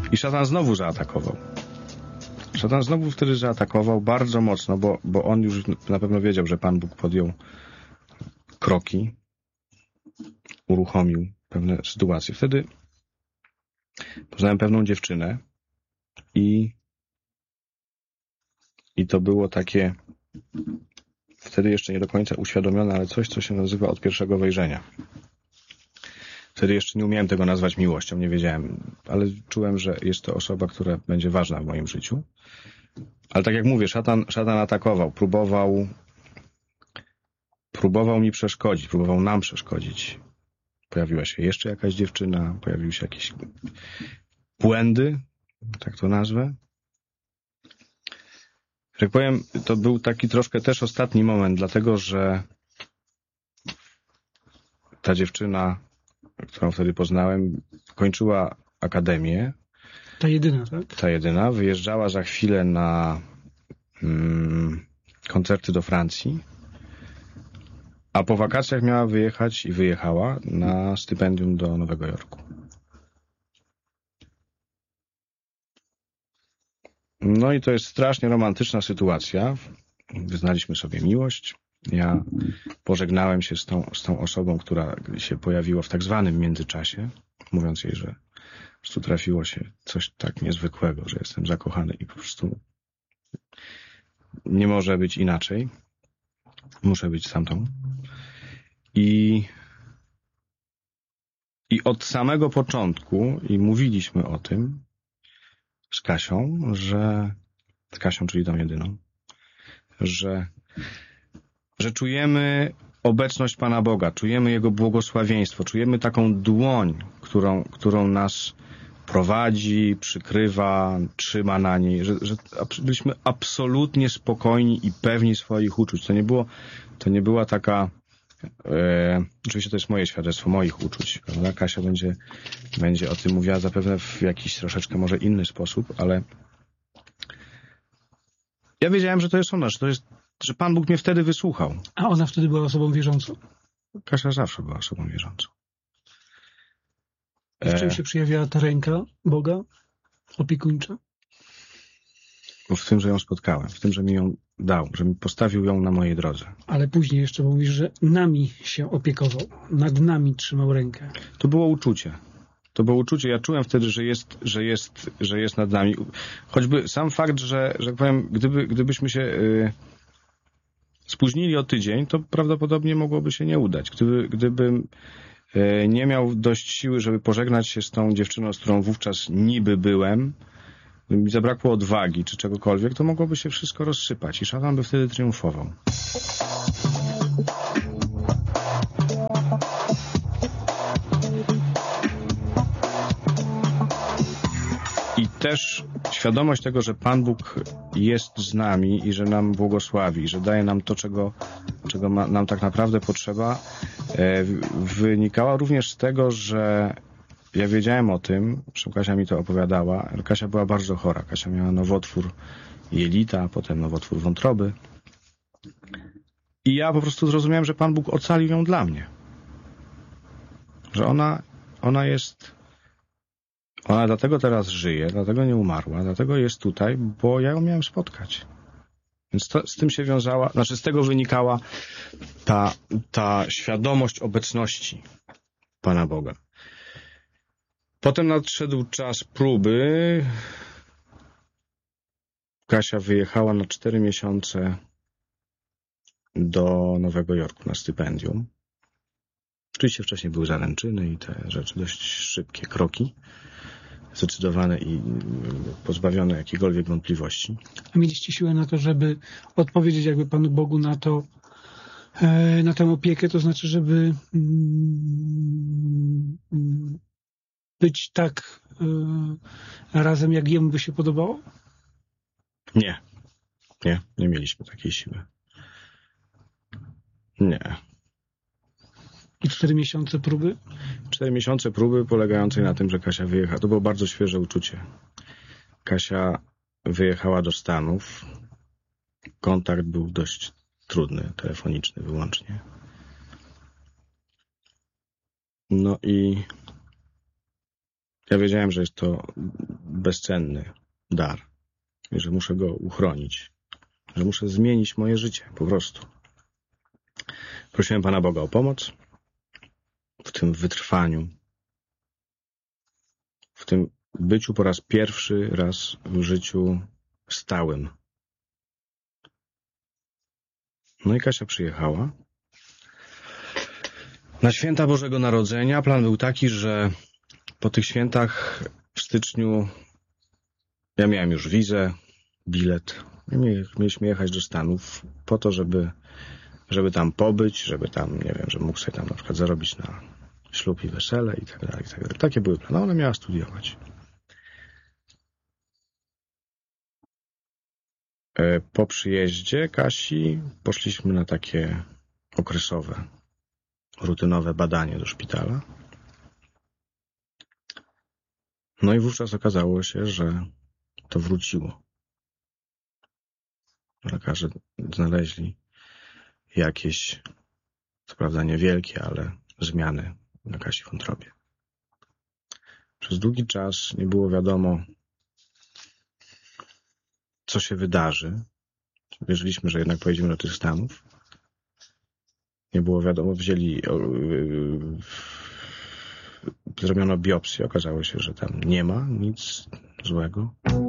I szatan znowu zaatakował. Szatan znowu wtedy zaatakował bardzo mocno, bo on już na pewno wiedział, że Pan Bóg podjął kroki, uruchomił pewne sytuacje. Wtedy poznałem pewną dziewczynę i to było takie wtedy jeszcze nie do końca uświadomione, ale coś, co się nazywa od pierwszego wejrzenia. Wtedy jeszcze nie umiałem tego nazwać miłością, nie wiedziałem, ale czułem, że jest to osoba, która będzie ważna w moim życiu. Ale tak jak mówię, szatan atakował, próbował mi przeszkodzić, próbował nam przeszkodzić. Pojawiła się jeszcze jakaś dziewczyna, pojawiły się jakieś błędy, tak to nazwę. Że tak powiem, to był taki troszkę też ostatni moment, dlatego że ta dziewczyna, którą wtedy poznałem, kończyła akademię. Ta jedyna, tak? Ta jedyna. Wyjeżdżała za chwilę na koncerty do Francji, a po wakacjach miała wyjechać i wyjechała na stypendium do Nowego Jorku. No i to jest strasznie romantyczna sytuacja. Wyznaliśmy sobie miłość. Ja pożegnałem się z tą osobą, która się pojawiła w tak zwanym międzyczasie, mówiąc jej, że po prostu trafiło się coś tak niezwykłego, że jestem zakochany i po prostu nie może być inaczej. Muszę być z tamtą. I od samego początku, i mówiliśmy o tym z Kasią, z Kasią, czyli tą jedyną, że czujemy obecność Pana Boga, czujemy Jego błogosławieństwo, czujemy taką dłoń, którą nas prowadzi, przykrywa, trzyma na niej, że byliśmy absolutnie spokojni i pewni swoich uczuć. To nie była taka, oczywiście to jest moje świadectwo, moich uczuć, prawda? Kasia będzie o tym mówiła zapewne w jakiś troszeczkę może inny sposób, ale ja wiedziałem, że to jest ona, że Pan Bóg mnie wtedy wysłuchał. A ona wtedy była osobą wierzącą? Kasia zawsze była osobą wierzącą. W czym się przejawiała ta ręka Boga opiekuńcza? W tym, że ją spotkałem, w tym, że mi ją dał, że mi postawił ją na mojej drodze. Ale później jeszcze mówisz, że nami się opiekował, nad nami trzymał rękę. To było uczucie. Ja czułem wtedy, że jest nad nami. Choćby sam fakt, że jak powiem, gdybyśmy się spóźnili o tydzień, to prawdopodobnie mogłoby się nie udać. Gdybym nie miał dość siły, żeby pożegnać się z tą dziewczyną, z którą wówczas niby byłem, gdyby mi zabrakło odwagi czy czegokolwiek, to mogłoby się wszystko rozsypać i szatan by wtedy triumfował. I też świadomość tego, że Pan Bóg jest z nami i że nam błogosławi, że daje nam to, czego nam tak naprawdę potrzeba, wynikała również z tego, że ja wiedziałem o tym, że Kasia mi to opowiadała. Kasia była bardzo chora. Kasia miała nowotwór jelita, a potem nowotwór wątroby. I ja po prostu zrozumiałem, że Pan Bóg ocalił ją dla mnie. Że ona dlatego teraz żyje, dlatego nie umarła, dlatego jest tutaj, bo ja ją miałem spotkać. Więc z tym się wiązała, z tego wynikała ta świadomość obecności Pana Boga. Potem nadszedł czas próby. Kasia wyjechała na 4 miesiące do Nowego Jorku na stypendium. Oczywiście wcześniej były zaręczyny i te rzeczy, dość szybkie kroki, zdecydowane i pozbawione jakichkolwiek wątpliwości. A mieliście siłę na to, żeby odpowiedzieć jakby Panu Bogu na tę opiekę, to znaczy, żeby być tak razem, jak Jemu by się podobało? Nie mieliśmy takiej siły. Nie. I 4 miesiące próby? 4 miesiące próby polegającej na tym, że Kasia wyjechała. To było bardzo świeże uczucie. Kasia wyjechała do Stanów. Kontakt był dość trudny, telefoniczny wyłącznie. No i Ja wiedziałem, że jest to bezcenny dar i że muszę go uchronić, że muszę zmienić moje życie po prostu. Prosiłem Pana Boga o pomoc w tym wytrwaniu, w tym byciu po raz pierwszy raz w życiu stałym. No i Kasia przyjechała. Na święta Bożego Narodzenia plan był taki, że po tych świętach w styczniu ja miałem już wizę, bilet. Mieliśmy jechać do Stanów po to, żeby tam pobyć, żeby tam, nie wiem, żeby mógł sobie tam na przykład zarobić na ślub i wesele i tak dalej, i tak dalej. Takie były plany. Ona miała studiować. Po przyjeździe Kasi poszliśmy na takie okresowe, rutynowe badanie do szpitala. No i wówczas okazało się, że to wróciło. Lekarze znaleźli jakieś, co prawda niewielkie, ale zmiany na Kasi wątrobie. Przez długi czas nie było wiadomo, co się wydarzy. Wierzyliśmy, że jednak pojedziemy do tych Stanów. Nie było wiadomo, zrobiono biopsję. Okazało się, że tam nie ma nic złego.